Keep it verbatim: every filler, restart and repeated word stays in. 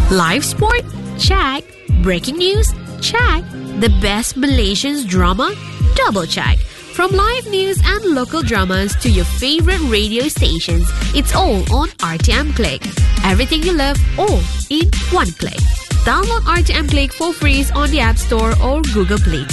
Live sport? Check. Breaking news? Check. The best Malaysian drama? Double check. From live news and local dramas to your favorite radio stations, it's all on R T M Click. Everything you love, all in one click. Download R T M Click for free on the App Store or Google Play